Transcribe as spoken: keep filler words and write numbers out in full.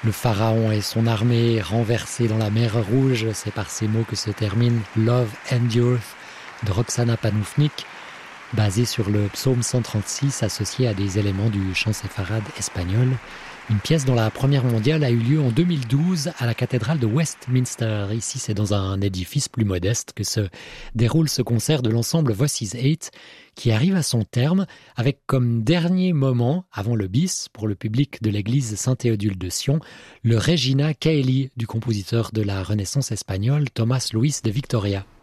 Le pharaon et son armée renversés dans la mer Rouge, c'est par ces mots que se termine Love and the Earth de Roxana Panufnik, basé sur le psaume cent trente-six associé à des éléments du chant séfarade espagnol. Une pièce dont la première mondiale a eu lieu en deux mille douze à la cathédrale de Westminster. Ici, c'est dans un édifice plus modeste que se déroule ce concert de l'ensemble Voices eight qui arrive à son terme avec comme dernier moment, avant le bis, pour le public de l'église Saint-Théodule de Sion, le Regina Caeli du compositeur de la Renaissance espagnole Tomás Luis de Victoria.